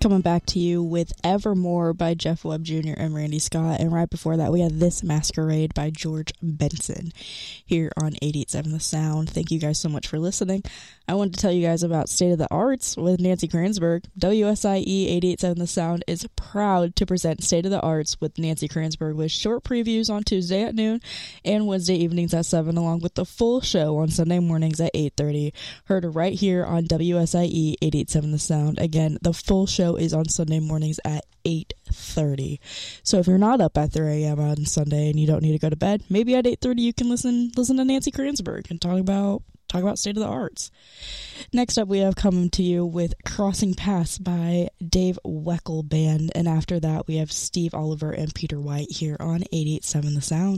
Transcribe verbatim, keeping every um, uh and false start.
coming back to you with Evermore by Jeff Webb Junior and Randy Scott. And right before that, we had This Masquerade by George Benson here on eighty-eight point seven The Sound. Thank you guys so much for listening. I wanted to tell you guys about State of the Arts with Nancy Kranzberg. W S I E eighty-eight point seven The Sound is proud to present State of the Arts with Nancy Kranzberg with short previews on Tuesday at noon and Wednesday evenings at seven, along with the full show on Sunday mornings at eight thirty. Heard right here on W S I E eighty-eight point seven The Sound. Again, the full show is on Sunday mornings at eight thirty. So if you're not up at three a.m. on Sunday and you don't need to go to bed, maybe at eight thirty you can listen listen to Nancy Kranzberg and talk about talk about State of the Arts. Next up, we have coming to you with Crossing Paths by Dave Weckl Band, and after that we have Steve Oliver and Peter White here on eighty-eight point seven The Sound.